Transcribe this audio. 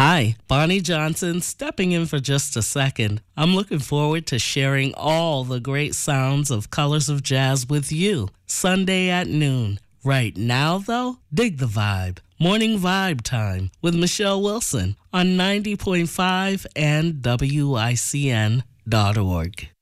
Hi, Bonnie Johnson stepping in for just a second. I'm looking forward to sharing all the great sounds of Colors of Jazz with you Sunday at noon. Right now, though, dig the vibe. Morning Vibe Time with Michelle Wilson on 90.5 and WICN.org.